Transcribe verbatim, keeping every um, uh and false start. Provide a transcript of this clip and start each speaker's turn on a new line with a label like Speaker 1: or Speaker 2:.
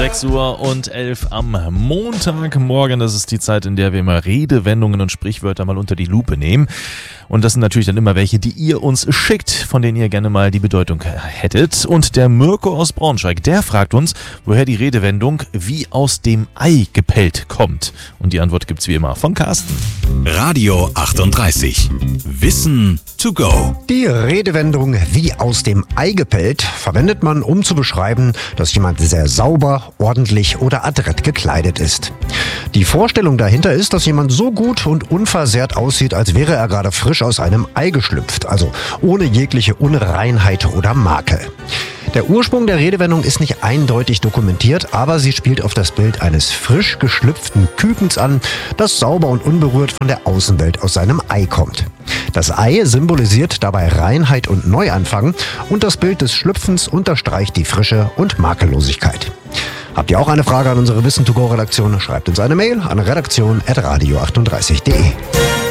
Speaker 1: sechs Uhr und elf am Montagmorgen. Das ist die Zeit, in der wir immer Redewendungen und Sprichwörter mal unter die Lupe nehmen. Und das sind natürlich dann immer welche, die ihr uns schickt, von denen ihr gerne mal die Bedeutung hättet. Und der Mirko aus Braunschweig, der fragt uns, woher die Redewendung wie aus dem Ei gepellt kommt. Und die Antwort gibt's wie immer von Carsten.
Speaker 2: Radio achtunddreißig. Wissen to go.
Speaker 3: Die Redewendung wie aus dem Ei gepellt verwendet man, um zu beschreiben, dass jemand sehr sauber, ordentlich oder adrett gekleidet ist. Die Vorstellung dahinter ist, dass jemand so gut und unversehrt aussieht, als wäre er gerade frisch aus einem Ei geschlüpft, also ohne jegliche Unreinheit oder Makel. Der Ursprung der Redewendung ist nicht eindeutig dokumentiert, aber sie spielt auf das Bild eines frisch geschlüpften Kükens an, das sauber und unberührt von der Außenwelt aus seinem Ei kommt. Das Ei symbolisiert dabei Reinheit und Neuanfang und das Bild des Schlüpfens unterstreicht die Frische und Makellosigkeit. Habt ihr auch eine Frage an unsere Wissen to go Redaktion? Schreibt uns eine Mail an redaktion at radio achtunddreißig punkt de.